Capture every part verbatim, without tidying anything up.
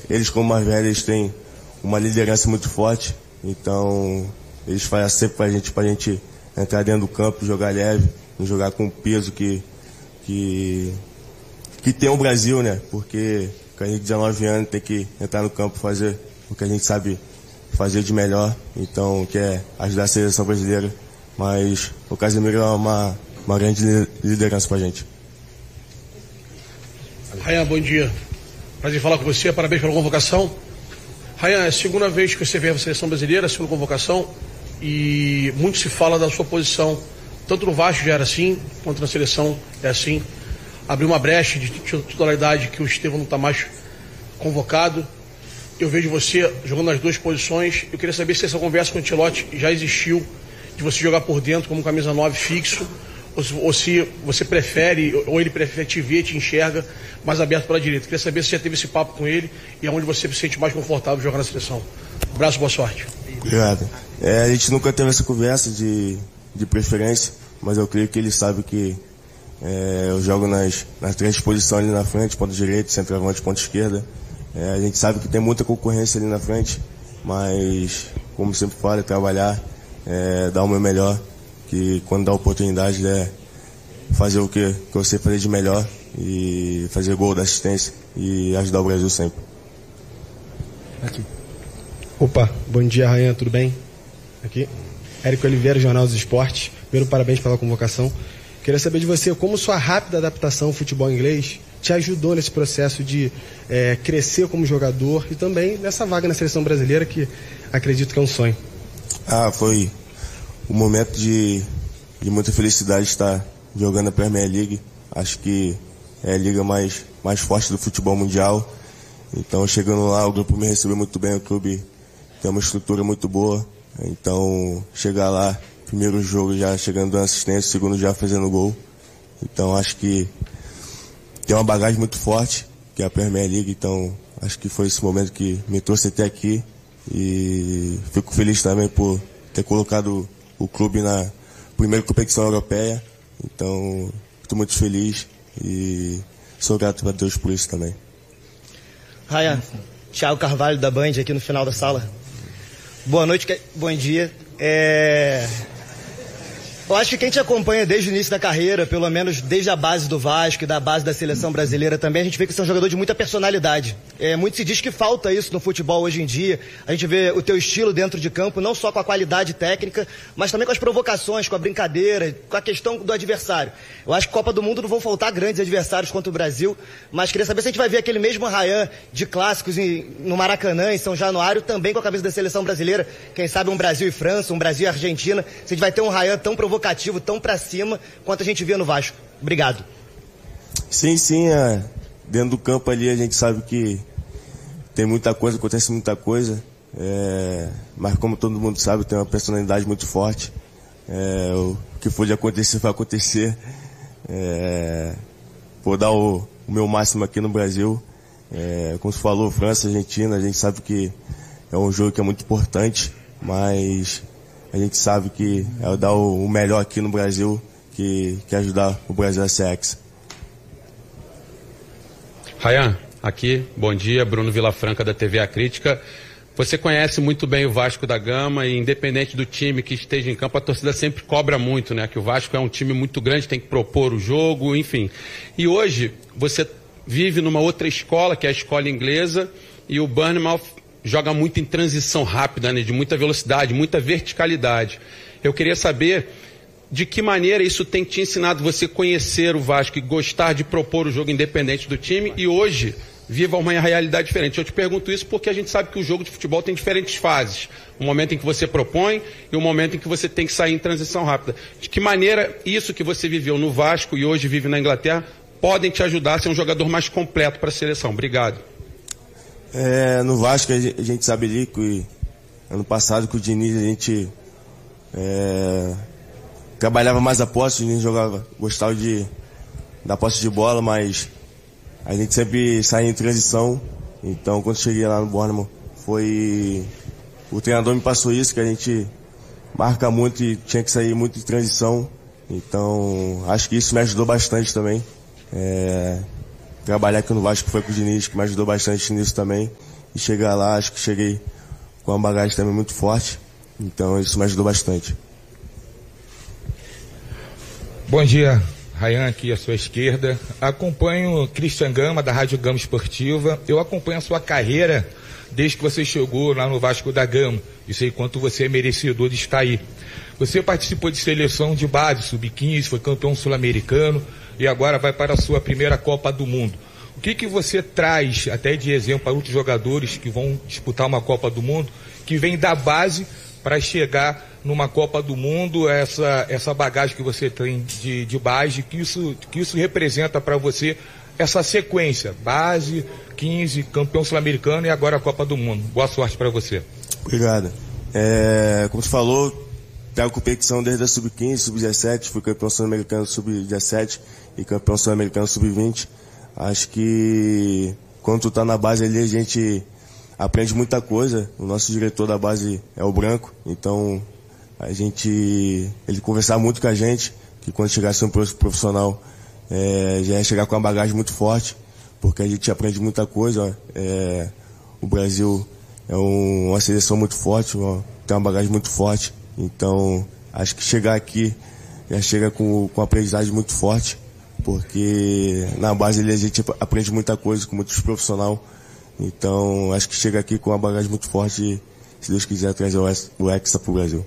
eles como mais velhos, eles têm uma liderança muito forte, então eles fazem sempre pra gente, pra gente entrar dentro do campo, jogar leve, não jogar com o peso que, que, que tem o Brasil, né? Porque com a gente de dezenove anos tem que entrar no campo e fazer o que a gente sabe fazer de melhor, então quer ajudar a seleção brasileira, mas o Casemiro é uma, uma grande liderança pra gente. Rayan, bom dia. Prazer falar com você, parabéns pela convocação. Rayan, é a segunda vez que você vem à seleção brasileira, a segunda convocação, e muito se fala da sua posição, tanto no Vasco já era assim, quanto na seleção é assim. Abriu uma brecha de titularidade que o Estevão não está mais convocado. Eu vejo você jogando nas duas posições. Eu queria saber se essa conversa com o Ancelotti já existiu, de você jogar por dentro como camisa nove fixo, ou se, ou se você prefere, ou ele prefere te ver, te enxerga mais aberto para a direita. Eu queria saber se já teve esse papo com ele e aonde você se sente mais confortável jogar na seleção. Um abraço, boa sorte. Obrigado. É, a gente nunca teve essa conversa de, de preferência, mas eu creio que ele sabe que é, eu jogo nas, nas três posições ali na frente, ponto direito, centroavante, ponto esquerda. É, a gente sabe que tem muita concorrência ali na frente, mas, como sempre falo, é trabalhar, é, dar o meu melhor, que quando dá oportunidade é fazer o que, que eu sei fazer de melhor e fazer gol da assistência e ajudar o Brasil sempre. Aqui. Opa, bom dia, Rayan, tudo bem? Aqui. Érico Oliveira, Jornal dos Esportes. Primeiro, parabéns pela convocação. Queria saber de você como sua rápida adaptação ao futebol inglês te ajudou nesse processo de é, crescer como jogador e também nessa vaga na seleção brasileira, que acredito que é um sonho. Ah, foi um momento de, de muita felicidade estar jogando a Premier League. Acho que é a liga mais, mais forte do futebol mundial. Então, chegando lá, o grupo me recebeu muito bem, o clube tem uma estrutura muito boa. Então, chegar lá, primeiro jogo já chegando dando assistência, segundo já fazendo gol. Então, acho que tem uma bagagem muito forte, que é a Premier League. Então, acho que foi esse momento que me trouxe até aqui. E fico feliz também por ter colocado o clube na primeira competição europeia. Então, estou muito feliz e sou grato a Deus por isso também. Rayan, Thiago Carvalho da Band aqui no final da sala. Boa noite, bom dia. É... Eu acho que quem te acompanha desde o início da carreira, pelo menos desde a base do Vasco e da base da seleção brasileira também, a gente vê que você é um jogador de muita personalidade. É, muito se diz que falta isso no futebol hoje em dia. A gente vê o teu estilo dentro de campo, não só com a qualidade técnica, mas também com as provocações, com a brincadeira, com a questão do adversário. Eu acho que Copa do Mundo não vão faltar grandes adversários contra o Brasil, mas queria saber se a gente vai ver aquele mesmo Rayan de clássicos em, no Maracanã, em São Januário, também com a camisa da seleção brasileira. Quem sabe um Brasil e França, um Brasil e Argentina. Se a gente vai ter um Rayan tão provocativo, tão pra cima quanto a gente via no Vasco. Obrigado. Sim, sim, é, dentro do campo ali a gente sabe que tem muita coisa, acontece muita coisa, é, mas como todo mundo sabe, tem uma personalidade muito forte. É, o que for de acontecer vai acontecer. É, vou dar o, o meu máximo aqui no Brasil. É, como você falou, França, Argentina, a gente sabe que é um jogo que é muito importante, mas a gente sabe que é dar o melhor aqui no Brasil, que, que ajudar o Brasil a ser hexa. Rayan, aqui, bom dia, Bruno Vilafranca da T V A Crítica. Você conhece muito bem o Vasco da Gama e independente do time que esteja em campo, a torcida sempre cobra muito, né? Que o Vasco é um time muito grande, tem que propor o jogo, enfim. E hoje você vive numa outra escola, que é a escola inglesa, e o Bournemouth joga muito em transição rápida, né, de muita velocidade, muita verticalidade. Eu queria saber de que maneira isso tem te ensinado você conhecer o Vasco e gostar de propor o jogo independente do time e hoje viva uma realidade diferente. Eu te pergunto isso porque a gente sabe que o jogo de futebol tem diferentes fases. O momento em que você propõe e o momento em que você tem que sair em transição rápida. De que maneira isso que você viveu no Vasco e hoje vive na Inglaterra podem te ajudar a ser um jogador mais completo para a seleção? Obrigado. É, no Vasco a gente sabe ali que ano passado com o Diniz a gente é, trabalhava mais a posse, o Diniz jogava, gostava de, da posse de bola, mas a gente sempre saía em transição. Então quando cheguei lá no Bournemouth, foi o treinador me passou isso, que a gente marca muito e tinha que sair muito em transição. Então acho que isso me ajudou bastante também. É, trabalhar aqui no Vasco foi com o Diniz, que me ajudou bastante nisso também. e chegar lá, acho que cheguei com uma bagagem também muito forte, então isso me ajudou bastante. Bom dia, Rayan, aqui à sua esquerda. Acompanho Christian Gama, da Rádio Gama Esportiva. Eu acompanho a sua carreira desde que você chegou lá no Vasco da Gama, e sei quanto você é merecedor de estar aí. Você participou de seleção de base, sub quinze, foi campeão sul-americano e agora vai para a sua primeira Copa do Mundo. O que que você traz até de exemplo para outros jogadores que vão disputar uma Copa do Mundo, que vem da base para chegar numa Copa do Mundo, essa, essa bagagem que você tem de, de base, que isso, que isso representa para você essa sequência, base, quinze, campeão sul-americano e agora a Copa do Mundo. Boa sorte para você. Obrigado. É, como você falou, pego competição desde a sub quinze, sub dezessete, fui campeão sul-americano sub dezessete e campeão sul-americano sub vinte. Acho que quando tu tá na base ali, a gente aprende muita coisa. O nosso diretor da base é o Branco, então a gente, ele conversava muito com a gente, que quando chegasse um profissional, é, já ia chegar com uma bagagem muito forte, porque a gente aprende muita coisa. É, o Brasil é um, uma seleção muito forte, uma, tem uma bagagem muito forte, então acho que chegar aqui já chega com, com uma aprendizagem muito forte, porque na base ali a gente aprende muita coisa com muitos profissionais. Então acho que chega aqui com uma bagagem muito forte e, se Deus quiser, trazer o Hexa para o Brasil.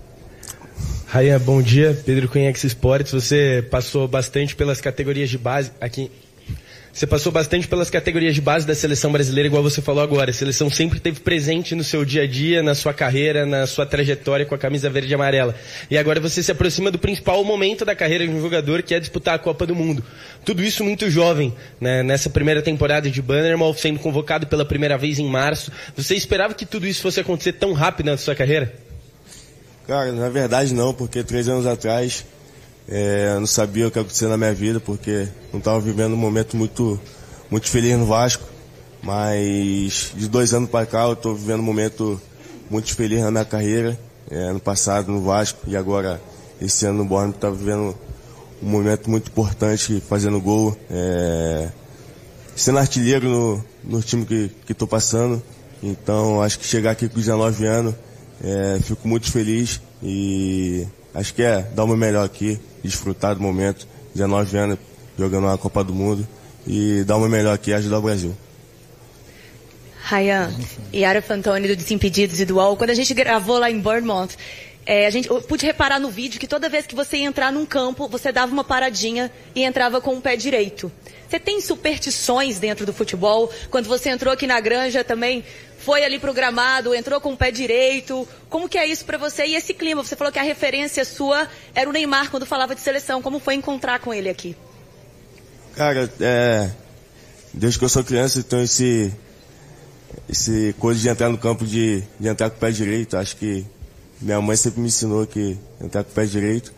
Rayan, bom dia. Pedro Cunha, X Sports. Você passou bastante pelas categorias de base aqui. Você passou bastante pelas categorias de base da seleção brasileira, igual você falou agora. A seleção sempre esteve presente no seu dia a dia, na sua carreira, na sua trajetória com a camisa verde e amarela. E agora você se aproxima do principal momento da carreira de um jogador, que é disputar a Copa do Mundo. Tudo isso muito jovem, né? Nessa primeira temporada de Bannerman, sendo convocado pela primeira vez em março. Você esperava que tudo isso fosse acontecer tão rápido na sua carreira? Cara, na verdade não, porque três anos atrás é, eu não sabia o que ia acontecer na minha vida, porque não estava vivendo um momento muito, muito feliz no Vasco, mas de dois anos para cá eu estou vivendo um momento muito feliz na minha carreira, é, ano passado no Vasco e agora esse ano no Bournemouth, estava vivendo um momento muito importante, fazendo gol, é, sendo artilheiro no, no time que estou passando. Então acho que chegar aqui com dezenove anos, é, fico muito feliz e acho que é dar o meu melhor aqui, desfrutar do momento, dezenove anos jogando uma Copa do Mundo e dar o meu melhor aqui e ajudar o Brasil. Rayan, Yara Fantoni do Desimpedidos e do U O L, quando a gente gravou lá em Bournemouth, é, a gente, eu pude reparar no vídeo que toda vez que você ia entrar num campo, você dava uma paradinha e entrava com o pé direito. Você tem superstições dentro do futebol? Quando você entrou aqui na Granja também, foi ali pro gramado, entrou com o pé direito. Como que é isso para você? E esse clima, você falou que a referência sua era o Neymar quando falava de seleção. Como foi encontrar com ele aqui? Cara, é, desde que eu sou criança, então esse, esse coisa de entrar no campo, de, de entrar com o pé direito, acho que minha mãe sempre me ensinou que entrar com o pé direito,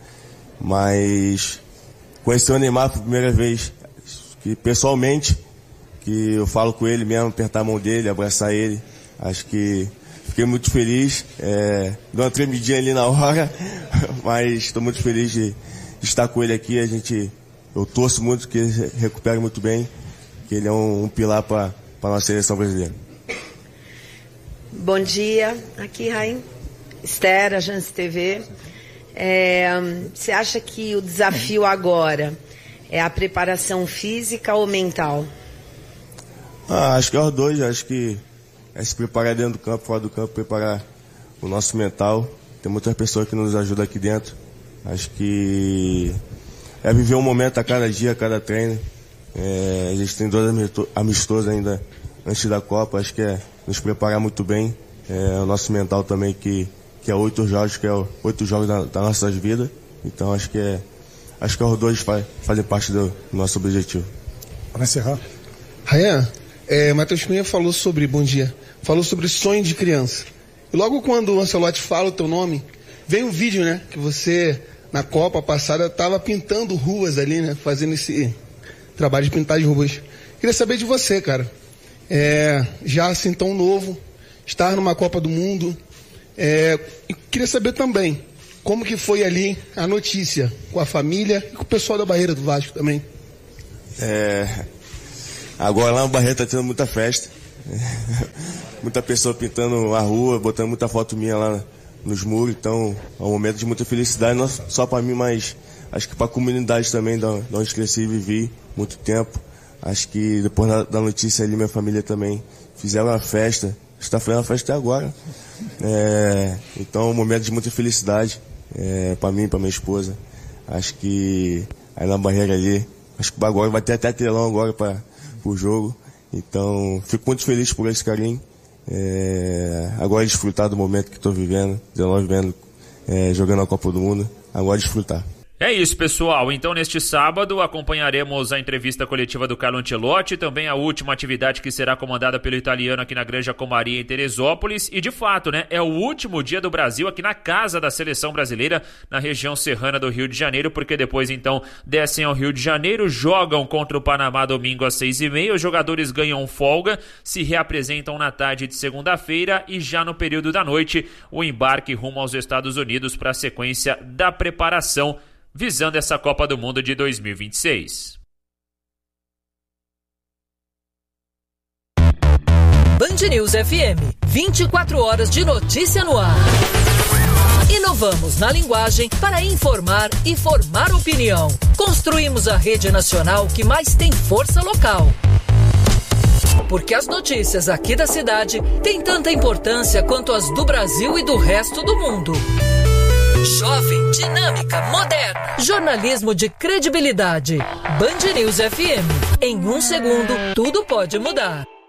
mas conhecer o Neymar pela primeira vez, que pessoalmente, que eu falo com ele mesmo, apertar a mão dele, abraçar ele, acho que fiquei muito feliz, é, deu uma tremidinha ali na hora, mas estou muito feliz de, de estar com ele aqui. A gente, eu torço muito que ele recupere muito bem, que ele é um, um pilar para a nossa seleção brasileira. Bom dia, aqui Rain, Esther, Agência T V. É, você acha que o desafio agora é a preparação física ou mental? Ah, acho que é os dois, acho que é se preparar dentro do campo, fora do campo, preparar o nosso mental. Tem muitas pessoas que nos ajudam aqui dentro. Acho que é viver um momento a cada dia, a cada treino. É, a gente tem dois amistosos ainda antes da Copa, acho que é nos preparar muito bem. É, o nosso mental também, que, que é oito jogos, que é oito jogos da, das nossas vidas. Então acho que é acho que os dois faz, fazem parte do nosso objetivo. Para encerrar. Rayan, é, Matheus Cunha falou sobre, bom dia, falou sobre sonho de criança. E logo quando o Ancelotti fala o teu nome, vem um vídeo, né, que você, na Copa passada, estava pintando ruas ali, né, fazendo esse trabalho de pintar as ruas. Queria saber de você, cara, é, já assim tão novo, estar numa Copa do Mundo, é, e queria saber também, como que foi ali a notícia com a família e com o pessoal da Barreira do Vasco também? É, agora lá no Barreira está tendo muita festa. muita pessoa pintando a rua, botando muita foto minha lá nos muros. Então é um momento de muita felicidade, não só para mim, mas acho que para a comunidade também, de onde cresci e vivi muito tempo. Acho que depois da notícia ali, minha família também fizeram uma festa. Está fazendo a festa até agora. É, então é um momento de muita felicidade é, para mim, para minha esposa. Acho que aí na barreira ali, acho que agora vai ter até telão agora para o jogo. Então fico muito feliz por esse carinho. É, agora desfrutar do momento que estou vivendo, dezenove vivendo, é, jogando a Copa do Mundo. Agora desfrutar. É isso, pessoal. Então, neste sábado, acompanharemos a entrevista coletiva do Carlo Ancelotti, também a última atividade que será comandada pelo italiano aqui na Granja Comaria, em Teresópolis. E, de fato, né, é o último dia do Brasil aqui na casa da seleção brasileira, na região serrana do Rio de Janeiro, porque depois, então, descem ao Rio de Janeiro, jogam contra o Panamá domingo às seis e meia, os jogadores ganham folga, se reapresentam na tarde de segunda-feira e já no período da noite, o embarque rumo aos Estados Unidos para a sequência da preparação visando essa Copa do Mundo de dois mil e vinte e seis. Band News F M, vinte e quatro horas de notícia no ar. Inovamos na linguagem para informar e formar opinião. Construímos a rede nacional que mais tem força local. Porque as notícias aqui da cidade têm tanta importância quanto as do Brasil e do resto do mundo. Jovem, dinâmica, moderna. Jornalismo de credibilidade. Band News F M. Em um segundo, tudo pode mudar.